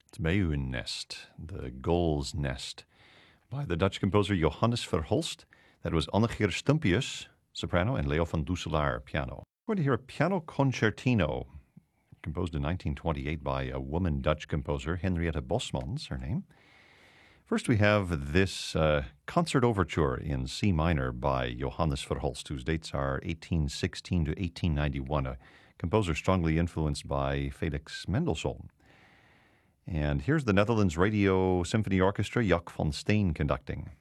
Het Meeuwennest, the Gull's Nest, by the Dutch composer Johannes Verhulst. That was Annegeer Stumpius, soprano, and Leo van Dusselaar, piano. We're going to hear a piano concertino, composed in 1928 by a woman Dutch composer, Henriette Bosmans, her name. First, we have this concert overture in C minor by Johannes Verhulst, whose dates are 1816 to 1891, a composer strongly influenced by Felix Mendelssohn. And here's the Netherlands Radio Symphony Orchestra, Jac van Steen conducting.